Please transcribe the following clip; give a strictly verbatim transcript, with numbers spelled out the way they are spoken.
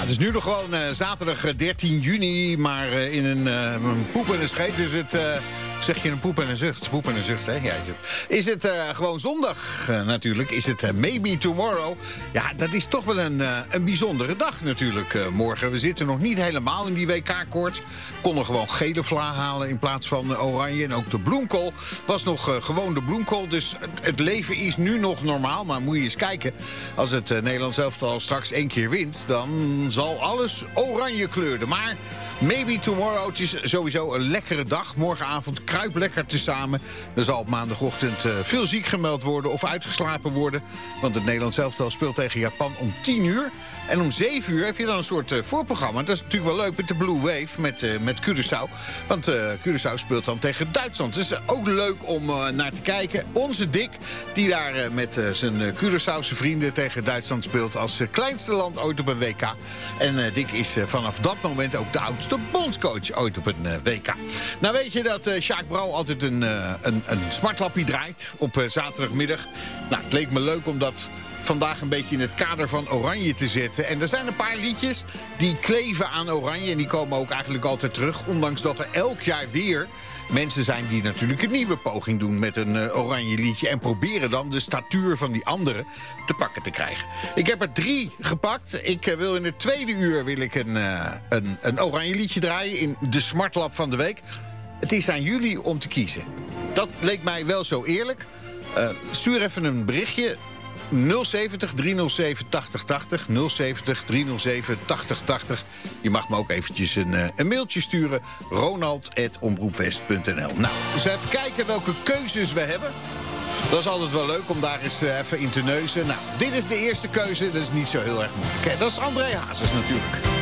het is nu nog gewoon uh, zaterdag dertien juni, maar uh, in een, uh, een poep en een scheet is het... Uh, zeg je een poep en een zucht? Poep en een zucht, hè? Ja, is het, is het uh, gewoon zondag uh, natuurlijk? Is het uh, maybe tomorrow? Ja, dat is toch wel een, uh, een bijzondere dag natuurlijk uh, morgen. We zitten nog niet helemaal in die W K-koorts. Konden gewoon gele vla halen in plaats van uh, oranje. En ook de bloemkool was nog uh, gewoon de bloemkool. Dus het, het leven is nu nog normaal. Maar moet je eens kijken. Als het uh, Nederlands elftal straks één keer wint, dan zal alles oranje kleuren. Maar maybe tomorrow, het is sowieso een lekkere dag. Morgenavond kruip lekker tezamen. Er zal op maandagochtend uh, veel ziek gemeld worden of uitgeslapen worden. Want het Nederlands elftal speelt tegen Japan om tien uur. En om zeven uur heb je dan een soort uh, voorprogramma. Dat is natuurlijk wel leuk met de Blue Wave, met, uh, met Curaçao. Want uh, Curaçao speelt dan tegen Duitsland. Dus uh, ook leuk om uh, naar te kijken. Onze Dick, die daar uh, met uh, zijn uh, Curaçaose vrienden tegen Duitsland speelt als uh, kleinste land ooit op een W K. En uh, Dick is uh, vanaf dat moment ook de oudste bondscoach ooit op een uh, W K. Nou weet je dat uh, Sjaak Brouw altijd een, uh, een, een smartlappie draait op uh, zaterdagmiddag. Nou, het leek me leuk om dat vandaag een beetje in het kader van oranje te zetten. En er zijn een paar liedjes die kleven aan oranje. En die komen ook eigenlijk altijd terug. Ondanks dat er elk jaar weer mensen zijn die natuurlijk een nieuwe poging doen met een uh, oranje liedje. En proberen dan de statuur van die anderen te pakken te krijgen. Ik heb er drie gepakt. Ik uh, wil in het tweede uur wil ik een, uh, een, een oranje liedje draaien in de Smartlap van de week. Het is aan jullie om te kiezen. Dat leek mij wel zo eerlijk. Uh, stuur even een berichtje. nul zeventig driehonderdzeven tachtig tachtig. nul zeventig driehonderdzeven tachtig tachtig. Je mag me ook eventjes een, uh, een mailtje sturen. ronald at omroepwest punt n l. Nou, eens even kijken welke keuzes we hebben. Dat is altijd wel leuk om daar eens uh, even in te neuzen. Nou, dit is de eerste keuze. Dat is niet zo heel erg moeilijk. Hè? Dat is André Hazes natuurlijk.